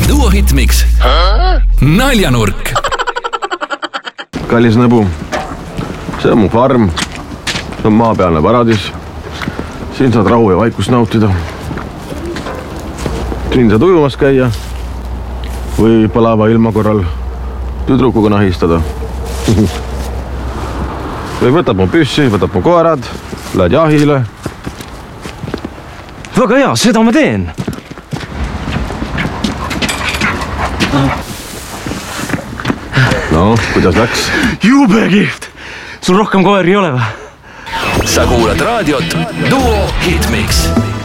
Duo Hitmix Naljanurk. Kallis Nõbu, see on mu farm. See on maapealne paradis. Siin saad rahu ja vaikust nautida. Siin saad ujumas käia või palava ilma korral tüdrukuga nahistada. Või võtab mu püssi, võtab mu koerad, lähed jahile. Väga hea, seda ma teen. No, kuidas läks? Jube kihvt. Sul rohkem koeri ei ole või? Sa kuulad raadiot Duo Hitmix.